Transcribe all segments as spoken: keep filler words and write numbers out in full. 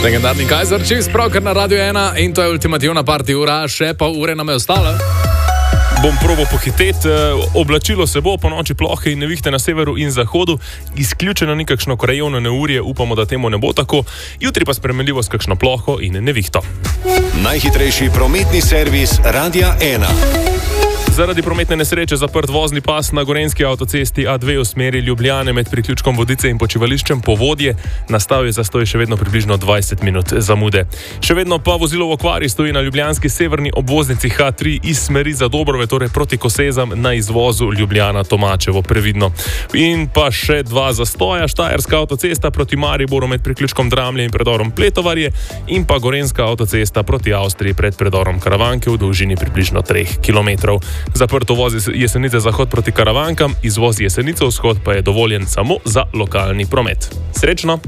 Legendarni Kaiser Chiefs, pravkar na Radio ena in to je ultimativna party ura, še pa ure nam je ostalo. Bom probal pohiteti, oblačilo se bo, po noči plohe in nevihte na severu in zahodu, izključeno nikakšno krajevno neurje, upamo, da temu ne bo tako, jutri pa spremenljivo s kakšno ploho in nevihto. Najhitrejši prometni servis Radia ena. Zaradi prometne nesreče zaprt vozni pas na gorenjski avtocesti A dve v smeri Ljubljane med priključkom Vodice in počivališčem Povodje. Nastal je zastoj še vedno približno dvajset minut zamude. Še vedno pa vozilo v okvari stoji na ljubljanski severni obvoznici H tri iz smeri za Dobrove, torej proti Kosezam na izvozu Ljubljana-Tomačevo, previdno. In pa še dva zastoja, Štajerska avtocesta proti Mariboru med priključkom Dramlje in predorom Pletovarje in pa gorenjska avtocesta proti Avstriji pred predorom Karavanke v dolžini približno treh kilometrov. Zaprt uvoz Jesenice zahod proti Karavankam, izvoz Jesenice vzhod pa je dovoljen samo za lokalni promet. Srečno!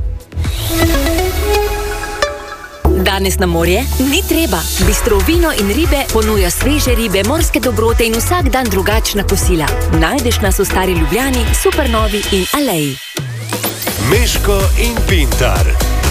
Danes na morje ni treba. Bistro vino in ribe ponuja sveže ribe, morske dobrote in vsak dan drugačna kosila. Najdeš nas v Stari Ljubljani, Supernovi in Aleji. Meško in Pintar.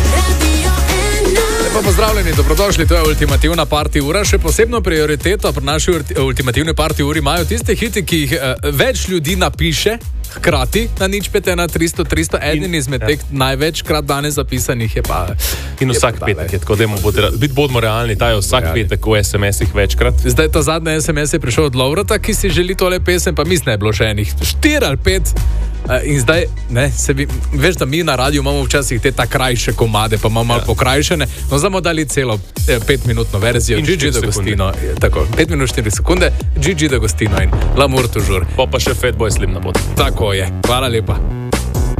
Lepo pozdravljeni, dobrodošli, to je ultimativna party ura. Še posebno prioriteto pri naši ultimativni party uri imajo tiste hiti, ki jih eh, več ljudi napiše hkrati na nič pet ena tristo tristo. Eden izmed teh ja. največkrat danes zapisanih je pa... In vsak petek je tako, dajmo biti bodimo realni, ta je vsak Reali. petek v es em esih večkrat. Zdaj ta zadnji es em es je prišel od Lovrata, ki si želi tole pesem, pa mislim, da je bilo še enih štiri ali pet. Uh, in zdaj, ne, se bi, veš, da mi na radiju imamo včasih te ta krajše komade, pa imamo ja. malo pokrajšene, no zdaj dali celo eh, petminutno verzijo, Gigi D'Agostino, tako, pet minut štiri sekunde, Gigi D'Agostino in L'amour toujours. Pa pa še Fatboy Slim na bod. Tako je, hvala lepa.